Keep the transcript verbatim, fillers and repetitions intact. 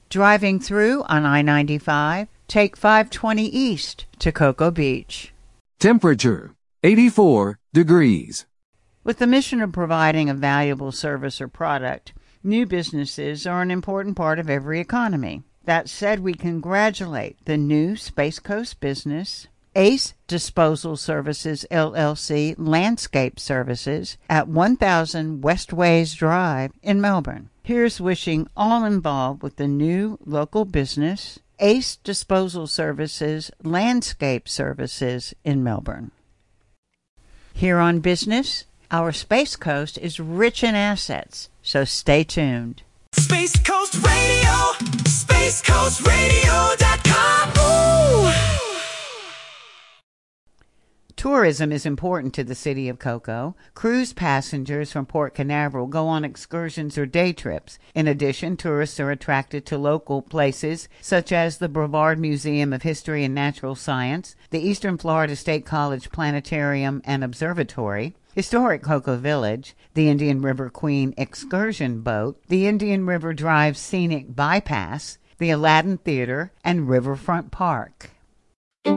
Driving through on I ninety-five, take five twenty east to Cocoa Beach. Temperature, eighty-four degrees. With the mission of providing a valuable service or product, new businesses are an important part of every economy. That said, we congratulate the new Space Coast business, Ace Disposal Services, L L C Landscape Services at one thousand Westways Drive in Melbourne. Here's wishing all involved with the new local business, Ace Disposal Services Landscape Services in Melbourne. Here on Business, our Space Coast is rich in assets, so stay tuned. Space Coast Radio, space coast radio dot com. Ooh. Tourism is important to the city of Cocoa. Cruise passengers from Port Canaveral go on excursions or day trips. In addition, tourists are attracted to local places such as the Brevard Museum of History and Natural Science, the Eastern Florida State College Planetarium and Observatory, historic Cocoa Village, the Indian River Queen excursion boat, the Indian River Drive Scenic Bypass, the Aladdin Theater, and Riverfront Park.